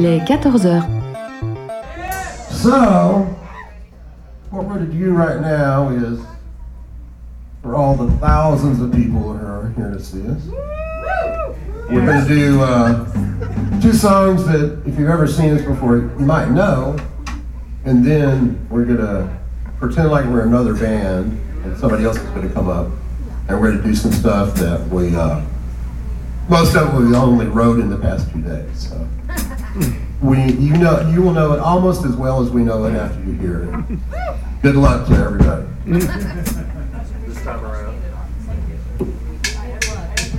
Il est 14 heures. So, what we're going to do right now is, for all the thousands of people who are here to see us, we're going to do two songs that, if you've ever seen us before, you might know, and then we're going to pretend like we're another band, and somebody else is going to come up, and we're going to do some stuff that we, most of it we only wrote in the past few days. So you will know it almost as well as we know it after you hear it. Good luck to everybody.